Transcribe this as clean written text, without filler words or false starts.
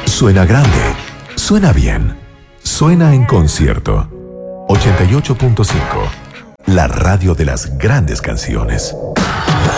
Suena grande, suena bien, suena en concierto. 88.5, la radio de las grandes canciones.